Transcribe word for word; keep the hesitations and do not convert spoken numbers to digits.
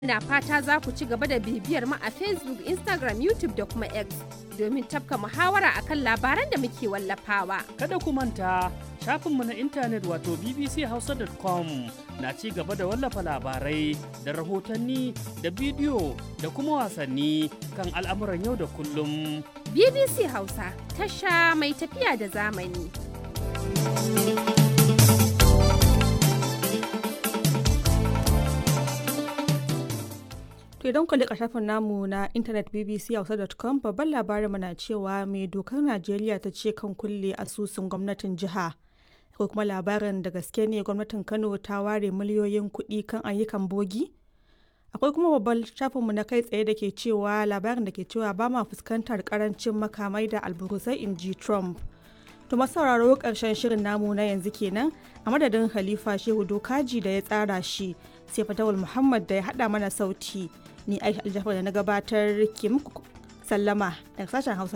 Ina fata za ku ci gaba da bibiyar mu a Facebook, Instagram, YouTube da kuma X domin tafka muhawara akan labaran da muke wallafawa. Kada ku manta shafinmu na intanet wato b b c hausa dot com na ci gaba da wallafa labarai da rahotanni da bidiyo da kuma wasanni kan al'amuran yau da kullum. B B C Hausa, tasha mai tafiya da zamani. To idan ku liƙa shafin namu na intanet b b c hausa dot com babban labarinmu na cewa mai dokar Najeriya ta ce kan kulle asusun gwamnatin jiha. Ko kuma labarin da gaske ne gwamnatin Kano ta ware miliyoyin kuɗi kan ayyukan bogi? Akwai kuma babban shafinmu na kai tsaye da ke cewa labarin da ke cewa ba ma fuskantar karancin makamai da alburusai in ji Trump. To sauraro ƙarshen shirin namu na yanzu kenan a madadin Khalifa Shehu Dokaji da ya tsara shi sai Fatawul Muhammad da ya haɗa mana sauti. Ni Aisha Aljafar da na gabatar ke muku sallama daga sashen Hausa